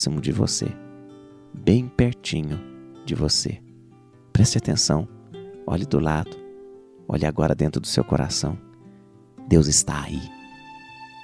de você, bem pertinho de você. Preste atenção, olhe do lado, olhe agora dentro do seu coração. Deus está aí.